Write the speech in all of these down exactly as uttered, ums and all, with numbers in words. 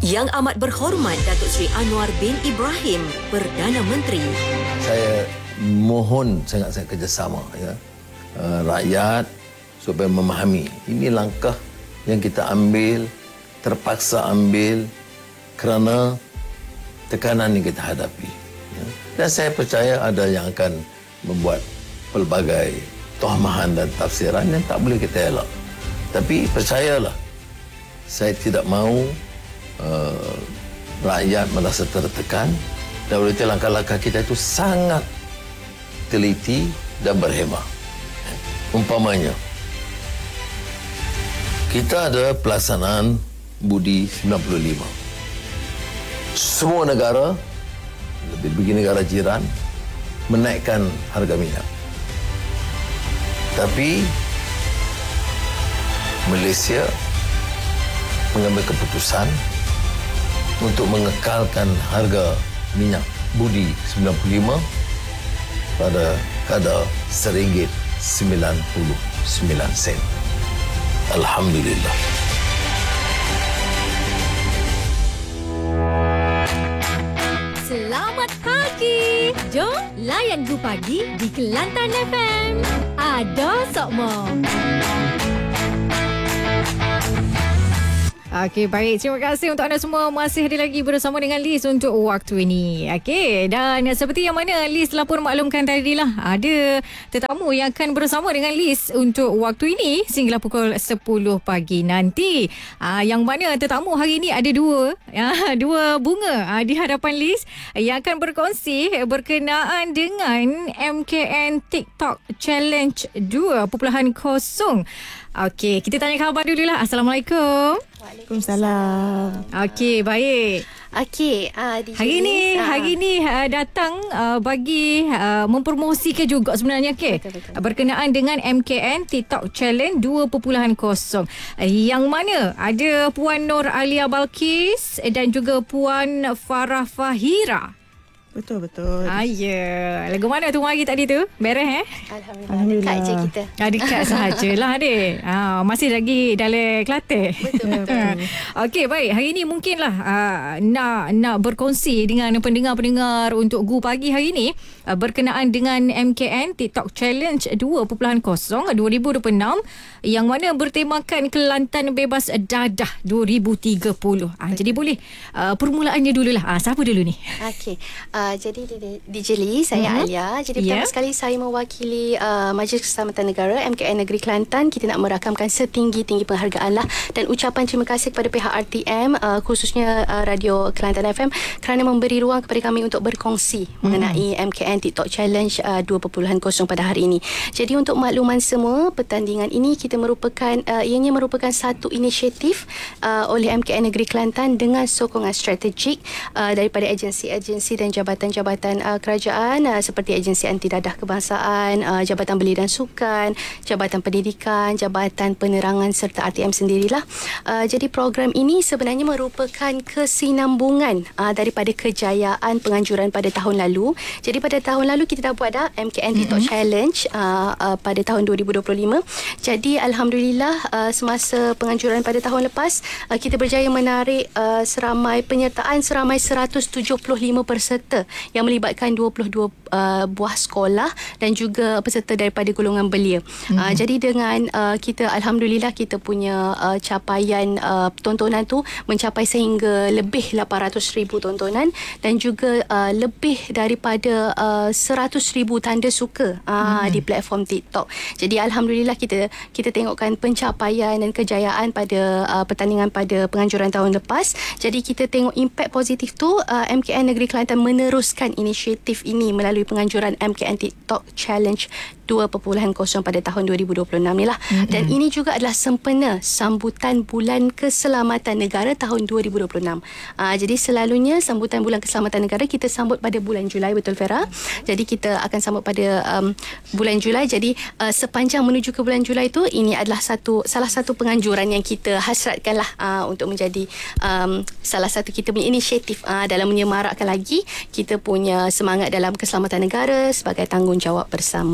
Yang Amat Berhormat Datuk Seri Anwar bin Ibrahim, Perdana Menteri. Saya mohon sangat-sangat kerjasama ya, rakyat supaya memahami ini langkah yang kita ambil, terpaksa ambil kerana tekanan yang kita hadapi. Ya. Dan saya percaya ada yang akan membuat pelbagai tohmahan dan tafsiran yang tak boleh kita elak. Tapi percayalah, saya tidak mahu uh, rakyat merasa tertekan. Dan oleh itu langkah-langkah kita itu sangat teliti dan berhemah. Umpamanya, kita ada pelaksanaan Budi sembilan puluh lima. Semua negara, lebih-lebih negara jiran, menaikkan harga minyak. Tapi Malaysia mengambil keputusan untuk mengekalkan harga minyak Budi sembilan puluh lima pada kadar seringgit sembilan puluh sembilan sen. Alhamdulillah. Selamat pagi. Jom layan Gu Pagi di Kelantan F M. Ada Sokmo. Okey, baik. Terima kasih untuk anda semua masih ada lagi bersama dengan Liz untuk waktu ini. Okey, dan seperti yang mana Liz telah pun maklumkan tadi lah, ada tetamu yang akan bersama dengan Liz untuk waktu ini sehinggalah pukul sepuluh pagi nanti. Aa, yang mana tetamu hari ini ada dua, ya, dua bunga aa, di hadapan Liz yang akan berkongsi berkenaan dengan M K N TikTok Challenge dua titik kosong. Okey, kita tanya khabar dululah. Assalamualaikum. Waalaikumsalam. Okey, baik. Okey, uh, hari ni uh. hari ni uh, datang uh, bagi uh, mempromosikan juga sebenarnya, okey. Berkenaan dengan M K N TikTok Challenge dua titik kosong. Uh, yang mana ada Puan Nur Alia Balkis dan juga Puan Farah Fahira. Betul, betul. Ah, ya. Lagu mana tu hari tadi tu? Beres eh? Alhamdulillah. Alhamdulillah. Dekat je kita. Ah, dekat sahajalah adik. Ah, masih lagi dalam Kelantan. Betul, betul. Okey, baik. Hari ini mungkinlah uh, nak nak berkongsi dengan pendengar-pendengar untuk Gu Pagi hari ini uh, berkenaan dengan M K N TikTok Challenge dua titik kosong dua ribu dua puluh enam yang mana bertemakan Kelantan Bebas Dadah dua ribu tiga puluh. Ah, jadi boleh uh, permulaannya dululah. Ah, siapa dulu ni? Okey. Uh, jadi D J Lee, saya mm-hmm. Alia. Jadi pertama yeah. sekali saya mewakili uh, Majlis Keselamatan Negara M K N Negeri Kelantan. Kita nak merakamkan setinggi-tinggi penghargaan lah dan ucapan terima kasih kepada pihak R T M uh, khususnya uh, Radio Kelantan F M kerana memberi ruang kepada kami untuk berkongsi mm-hmm. mengenai M K N TikTok Challenge uh, dua titik kosong pada hari ini. Jadi untuk makluman semua, pertandingan ini kita merupakan uh, ianya merupakan satu inisiatif uh, oleh M K N Negeri Kelantan dengan sokongan strategik uh, daripada agensi-agensi dan jabatan-jabatan uh, kerajaan uh, seperti Agensi Anti Dadah Kebangsaan, uh, Jabatan Belia dan Sukan, Jabatan Pendidikan, Jabatan Penerangan serta R T M sendirilah. Uh, jadi program ini sebenarnya merupakan kesinambungan uh, daripada kejayaan penganjuran pada tahun lalu. Jadi pada tahun lalu kita dah buat dah M K N TikTok mm-hmm. Challenge uh, uh, pada tahun dua ribu dua puluh lima. Jadi alhamdulillah uh, semasa penganjuran pada tahun lepas uh, kita berjaya menarik uh, seramai penyertaan seramai seratus tujuh puluh lima peserta yang melibatkan dua puluh dua uh, buah sekolah dan juga peserta daripada golongan belia. Mm-hmm. Uh, jadi dengan uh, kita alhamdulillah kita punya uh, capaian uh, tontonan tu mencapai sehingga lebih lapan ratus ribu tontonan dan juga uh, lebih daripada uh, seratus ribu tanda suka uh, mm-hmm. di platform TikTok. Jadi alhamdulillah kita kita tengokkan pencapaian dan kejayaan pada uh, pertandingan pada penganjuran tahun lepas. Jadi kita tengok impak positif tu uh, M K N Negeri Kelantan meneruskan inisiatif ini melalui penganjuran M K N TikTok Challenge dua titik kosong pada tahun dua ribu dua puluh enam ni lah. Mm-hmm. Dan ini juga adalah sempena sambutan Bulan Keselamatan Negara tahun dua ribu dua puluh enam. Uh, jadi selalunya sambutan Bulan Keselamatan Negara kita sambut pada bulan Julai, betul Farah? Jadi kita akan sambut pada um, bulan Julai. Jadi uh, sepanjang menuju ke bulan Julai itu, ini adalah satu salah satu penganjuran yang kita hasratkanlah uh, untuk menjadi um, salah satu kita punya inisiatif uh, dalam menyemarakkan lagi kita punya semangat dalam keselamatan negara sebagai tanggungjawab bersama. Hmm.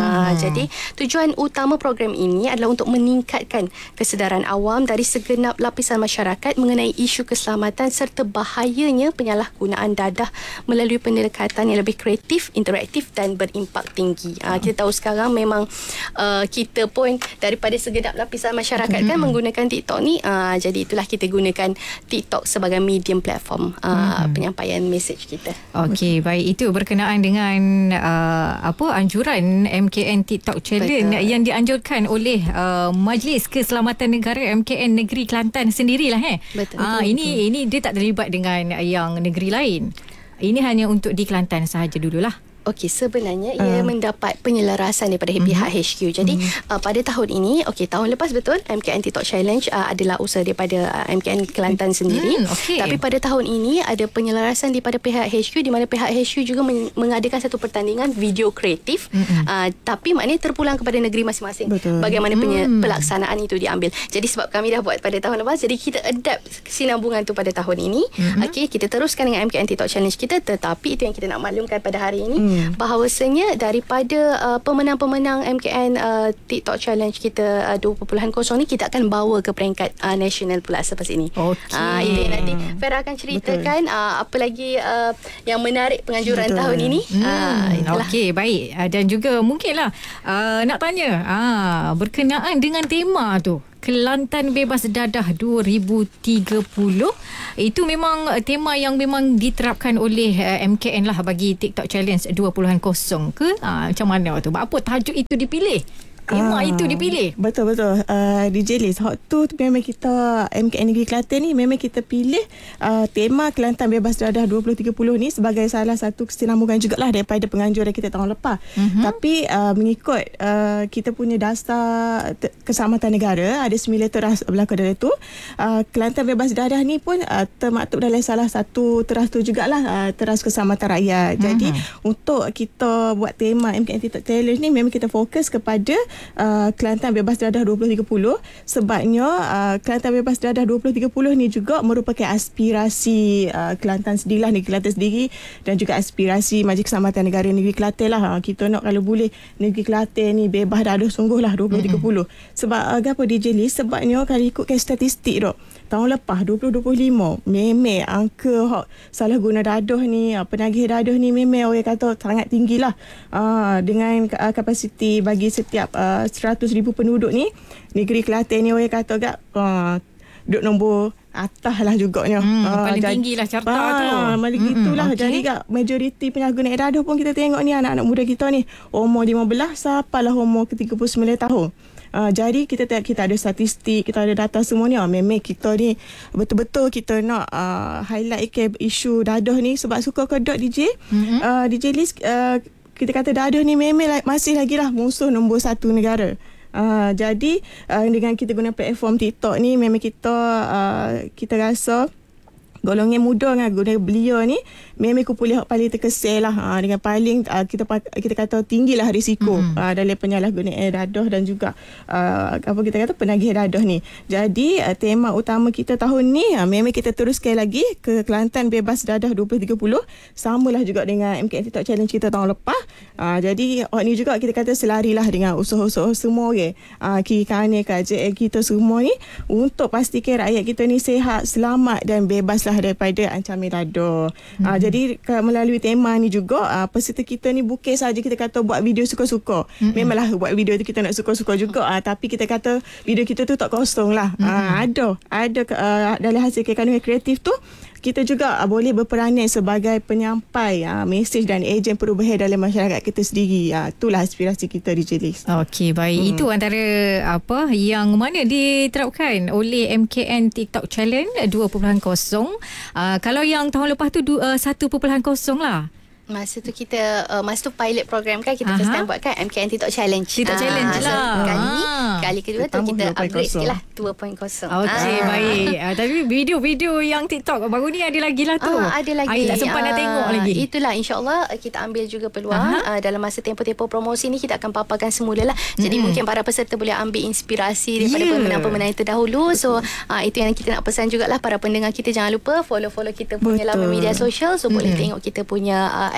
Uh, jadi tujuan utama program ini adalah untuk meningkatkan kesedaran awam dari segenap lapisan masyarakat mengenai isu keselamatan serta bahayanya penyalahgunaan dadah melalui pendekatan yang lebih kreatif, interaktif dan berimpak tinggi. Uh, kita tahu sekarang memang uh, kita pun daripada segenap lapisan masyarakat kan menggunakan TikTok ni. Uh, jadi itulah kita gunakan TikTok sebagai medium platform uh, hmm. penyampaian mesej kita. Okey, baik, itu berkenaan dengan uh, apa anjuran M K N TikTok Challenge. Betul. Yang dianjurkan oleh uh, Majlis Keselamatan Negara M K N Negeri Kelantan sendirilah eh. Betul. Uh, betul. ini betul. ini dia tak terlibat dengan yang negeri lain. Ini hanya untuk di Kelantan sahaja dululah. Okey, sebenarnya uh. ia mendapat penyelarasan daripada mm-hmm. pihak H Q. Jadi mm-hmm. uh, pada tahun ini, okey, tahun lepas betul M K N TikTok Challenge uh, adalah usaha daripada uh, M K N Kelantan sendiri. Mm, okay. Tapi pada tahun ini ada penyelarasan daripada pihak H Q di mana pihak H Q juga men- mengadakan satu pertandingan video kreatif. Mm-hmm. Uh, tapi maknanya terpulang kepada negeri masing-masing. Betul. Bagaimana penye- mm. pelaksanaan itu diambil. Jadi sebab kami dah buat pada tahun lepas, jadi kita adapt kesinambungan tu pada tahun ini. Mm-hmm. Okey, kita teruskan dengan M K N TikTok Challenge kita, tetapi itu yang kita nak maklumkan pada hari ini. Mm. Bahawasanya daripada uh, pemenang-pemenang M K N uh, TikTok Challenge kita uh, dua titik kosong ni, kita akan bawa ke peringkat uh, nasional pula selepas ini. Okey. Uh, itu yang nanti Farah akan ceritakan uh, apa lagi uh, yang menarik penganjuran Betul. tahun ini. Hmm. Uh, Okey, baik. Uh, dan juga mungkinlah uh, nak tanya uh, berkenaan dengan tema tu. Kelantan Bebas Dadah dua ribu tiga puluh. Itu memang tema yang memang diterapkan oleh uh, M K N lah bagi TikTok Challenge dua titik kosong ke? Uh, macam mana tu? Apa tajuk itu dipilih? Tema ah, itu dipilih. Betul-betul. Uh, D J Liz, hot tu memang kita M K N Negeri Kelantan ni memang kita pilih uh, tema Kelantan Bebas Dadah dua ribu tiga puluh ni sebagai salah satu kesinambungan jugalah daripada penganjuran kita tahun lepas. Mm-hmm. Tapi uh, mengikut uh, kita punya dasar te- keselamatan negara, ada sembilan teras berlaku dari tu. Uh, Kelantan Bebas Dadah ni pun uh, termaktub dalam salah satu teras tu jugalah, uh, teras keselamatan rakyat. Mm-hmm. Jadi untuk kita buat tema M K N TikTok Challenge ni memang kita fokus kepada Uh, Kelantan Bebas Dadah dua ribu tiga puluh. Sebabnya uh, Kelantan Bebas Dadah dua ribu tiga puluh ni juga merupakan aspirasi uh, Kelantan sendirilah, negeri Kelantan sendiri, dan juga aspirasi Majlis Keselamatan Negara Negeri Kelantan lah. Kita nak kalau boleh negeri Kelantan ni bebas dadah sungguh lah dua ribu tiga puluh. Mm-hmm. Sebab uh, apa D J Lee? Sebabnya kalau ikutkan statistik dok, tahun lepas dua ribu dua puluh lima memang angka hak salah guna dadah ni, uh, penagih dadah ni memang orang kata sangat tinggi lah. Uh, dengan uh, kapasiti bagi setiap uh, seratus ribu penduduk ni, negeri Kelantan ni orang kata agak uh, duduk nombor atas lah juganya. Hmm, uh, paling jadi, tinggi lah carta uh, tu. Malah hmm, gitulah. Okay. Jadi kak majoriti penyalahguna dadah pun kita tengok ni anak-anak muda kita ni umur lima belas sampailah umur ke tiga puluh sembilan tahun. Uh, jadi kita kita ada statistik, kita ada data semua ni. Uh, memang kita ni betul-betul kita nak uh, highlight ke isu dadah ni sebab suka kedok D J. Mm-hmm. Uh, D J Liz, uh, kita kata dadah ni memang masih lagi lah musuh nombor satu negara. Uh, jadi uh, dengan kita guna platform TikTok ni memang kita uh, kita rasa golongan muda dengan guna belia ni memang kumpulan paling terkesal lah, ha, dengan paling uh, kita kita kata tinggilah risiko mm-hmm. uh, dalam penyalahgunaan dadah dan juga uh, apa kita kata penagih dadah ni. Jadi uh, tema utama kita tahun ni uh, memang kita teruskan lagi ke Kelantan Bebas Dadah dua ribu tiga puluh, samalah juga dengan M K N TikTok Challenge kita tahun lepas. Uh, jadi oh, ni juga kita kata selarilah dengan usaha-usaha semua orang, uh, kiri kanan K J L kita semua ni untuk pastikan rakyat kita ni sihat, selamat dan bebas daripada ancaman dadah. Hmm. Uh, jadi melalui tema ni juga uh, peserta kita ni bukan saja kita kata buat video suka-suka. Hmm. Memanglah buat video tu kita nak suka-suka juga, uh, tapi kita kata video kita tu tak kosong lah. Hmm. Uh, ada ada uh, dalam hasil kandungan kreatif tu kita juga uh, boleh berperanan sebagai penyampai uh, mesej dan ejen perubahan dalam masyarakat kita sendiri. Uh, itulah aspirasi kita di Jelis. Okey, baik. Hmm. Itu antara apa yang mana diterapkan oleh M K N TikTok Challenge dua titik kosong. Uh, kalau yang tahun lepas tu uh, satu titik kosong lah. Masa tu kita uh, masa tu pilot program kan, kita Aha. first time buat kan M K N TikTok Challenge. TikTok uh, Challenge lah. So, kali ni ah. kali kedua tu kita upgrade sikit lah dua titik kosong. Okey, ah. baik. Uh, tapi video-video yang TikTok baru ni ada lagi lah tu. Ah, ada lagi. Ay, tak sempat uh, nak tengok lagi. Itulah insyaAllah kita ambil juga peluang uh, dalam masa tempoh-tempoh promosi ni kita akan paparkan semula lah. Jadi hmm. mungkin para peserta boleh ambil inspirasi daripada yeah. pemenang-pemenang itu dahulu. So uh, itu yang kita nak pesan jugalah para pendengar kita, jangan lupa follow-follow kita punya laman media sosial. So hmm. boleh tengok kita punya uh,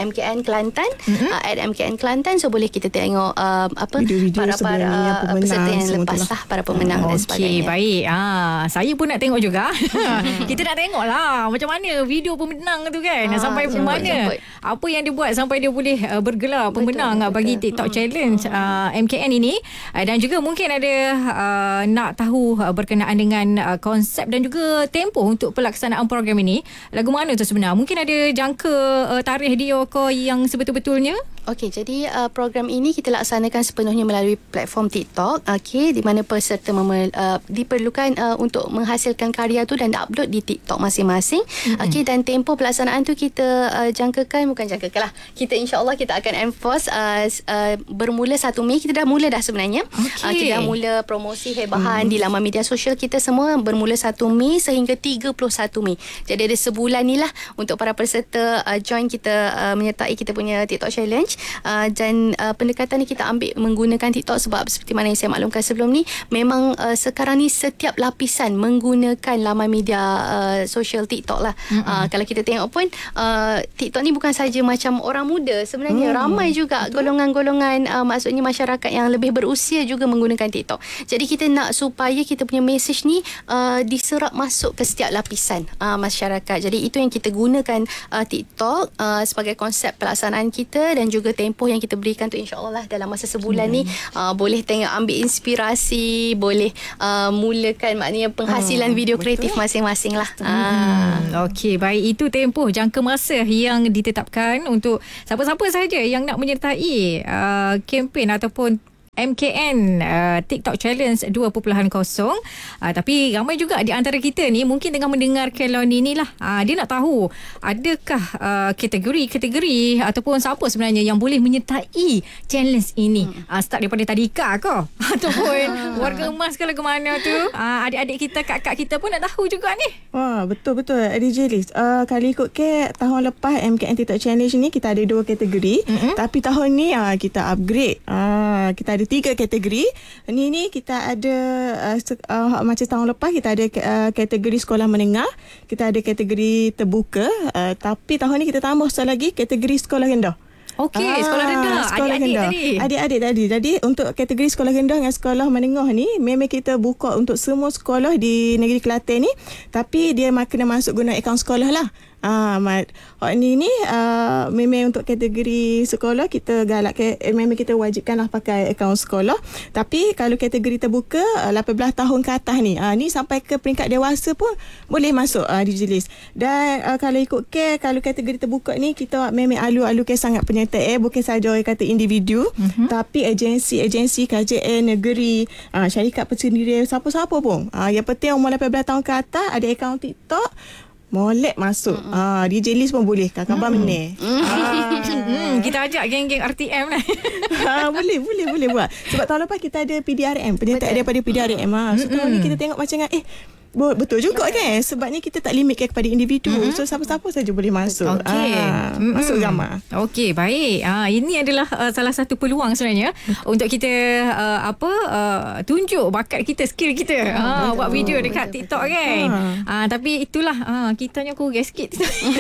M K N Kelantan, mm-hmm. uh, at M K N Kelantan. So boleh kita tengok uh, apa video-video para para yang pemenang, peserta yang lepas itulah. lah, para pemenang dan Okey, sebagainya. baik. Ah, saya pun nak tengok juga. Kita nak tengok lah macam mana video pemenang tu kan. Ah, sampai jemput, mana. jemput. Apa yang dia buat sampai dia boleh uh, bergelar pemenang betul, bagi betul. TikTok Challenge uh, M K N ini. Uh, dan juga mungkin ada uh, nak tahu uh, berkenaan dengan uh, konsep dan juga tempoh untuk pelaksanaan program ini. Lagu mana tu sebenarnya? Mungkin ada jangka uh, tarikh dia ke yang sebetul-betulnya? Okey, jadi uh, program ini kita laksanakan sepenuhnya melalui platform TikTok, okey, di mana peserta mem- uh, diperlukan uh, untuk menghasilkan karya tu dan upload di TikTok masing-masing. Mm-hmm. Okey, dan tempoh pelaksanaan tu kita uh, jangkakan, bukan jangkakan lah. Kita insya-Allah kita akan enforce uh, uh, bermula satu Mei. Kita dah mula dah sebenarnya. Okay. Uh, kita dah mula promosi hebahan mm. di laman media sosial kita semua bermula satu Mei sehingga tiga puluh satu Mei. Jadi ada sebulan ni lah untuk para peserta uh, join kita uh, menyertai kita punya TikTok Challenge. Uh, dan uh, pendekatan ni kita ambil menggunakan TikTok sebab seperti mana yang saya maklumkan sebelum ni, memang uh, sekarang ni setiap lapisan menggunakan laman media uh, sosial TikTok lah. Mm-hmm. Uh, kalau kita tengok pun uh, TikTok ni bukan saja macam orang muda, sebenarnya mm. ramai juga betul. golongan-golongan uh, maksudnya masyarakat yang lebih berusia juga menggunakan TikTok. Jadi kita nak supaya kita punya message ni uh, diserap masuk ke setiap lapisan uh, masyarakat. Jadi itu yang kita gunakan uh, TikTok uh, sebagai konsep pelaksanaan kita, dan juga juga tempoh yang kita berikan tu insya-Allah dalam masa sebulan hmm. ni uh, boleh tengok ambil inspirasi, boleh uh, mulakan maknanya penghasilan hmm, video kreatif betul. masing-masing lah. Hmm. Okey, baik, itu tempoh jangka masa yang ditetapkan untuk siapa-siapa sahaja yang nak menyertai uh, kempen ataupun M K N uh, TikTok Challenge dua titik kosong. uh, Tapi ramai juga di antara kita ni mungkin tengah mendengar Kelon ini lah. uh, Dia nak tahu adakah uh, kategori-kategori ataupun siapa sebenarnya yang boleh menyertai challenge ini. hmm. uh, Start daripada tadika ke ataupun warga emas ke lagu mana tu. uh, Adik-adik kita, kak-kak kita pun nak tahu juga ni. Wah, betul-betul D J Liz. uh, Kalau ikut ke tahun lepas M K N TikTok Challenge ni kita ada dua kategori. mm-hmm. Tapi tahun ni uh, kita upgrade. uh, Kita ada tiga kategori. Ni ni kita ada uh, uh, macam tahun lepas kita ada uh, kategori sekolah menengah, kita ada kategori terbuka, uh, tapi tahun ni kita tambah satu lagi kategori sekolah rendah. Okey, ah, sekolah rendah. Sekolah adik-adik rendah. tadi. Adik-adik tadi. Jadi untuk kategori sekolah rendah dengan sekolah menengah ni memang kita buka untuk semua sekolah di negeri Kelantan ni, tapi dia kena masuk guna akaun sekolah lah. Ah, mat. Hak ni ni uh, memang untuk kategori sekolah kita galak ke, eh, memang kita wajibkanlah pakai akaun sekolah. Tapi kalau kategori terbuka uh, lapan belas tahun ke atas ni, uh, ni sampai ke peringkat dewasa pun boleh masuk uh, D J Liz. Dan uh, kalau ikut ke, kalau kategori terbuka ni kita memang alu-alu ke sangat penyertai, eh, bukan saja orang kata individu, mm-hmm. tapi agensi-agensi K J N negeri, uh, syarikat persendirian, siapa-siapa pun. Uh, yang penting umur lapan belas tahun ke atas ada akaun TikTok, molek masuk. Mm-hmm. Ah, D J Liz pun boleh. Kakak mm-hmm. meneh. Ah. Hmm, kita ajak geng-geng R T M lah. ha, boleh, boleh, boleh buat. Sebab tahun lepas kita ada P D R M, penyertai daripada P D R M. Ha. So, tahun ni kita tengok macam eh betul juga kan, sebabnya kita tak limitkan kepada individu. Mm-hmm. So siapa-siapa saja boleh masuk. Okey. Ah, mm-hmm. Masuk gambar. Okey, baik. Ah, ini adalah uh, salah satu peluang sebenarnya untuk kita uh, apa uh, tunjuk bakat kita, skill kita. Ah, buat video dekat TikTok kan. Ah, tapi itulah ah, kitanya kurang sikit.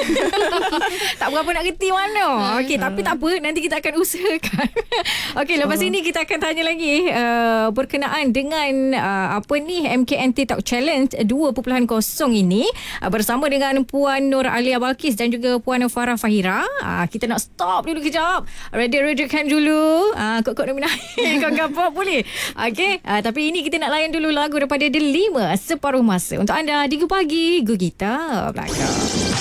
Tak berapa nak reti mana. Okey, tapi tak apa, nanti kita akan usahakan. Okey, lepas ini kita akan tanya lagi uh, berkenaan dengan uh, apa ni M K N TikTok Challenge dua titik kosong ini uh, bersama dengan Puan Nur Alia Balkis dan juga Puan Farah Fahira. Uh, kita nak stop dulu kejap. Ready-readykan dulu. Uh, kok-kok nominasi kau-kau boleh. Okey, uh, tapi ini kita nak layan dulu lagu daripada The Lima, Separuh Masa. Untuk anda di Pagi Gugita Belaka.